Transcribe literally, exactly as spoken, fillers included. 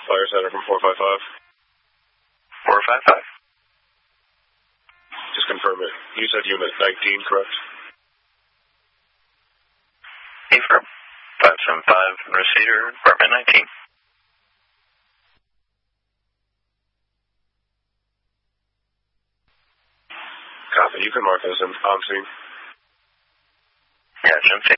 Fire Center from four five five. four five five. Just confirm it. You said unit nineteen, correct? Affirm. five seven five, Receiver, apartment nineteen. Copy. You can mark this in on scene. Yeah, it's M C.